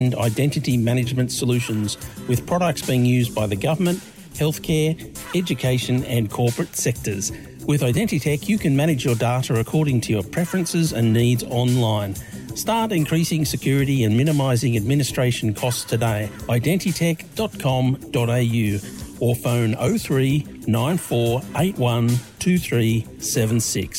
and identity management solutions, with products being used by the government, healthcare, education and corporate sectors. With Identitech, you can manage your data according to your preferences and needs online. Start increasing security and minimising administration costs today. Identitech.com.au or phone 03 9481 2376.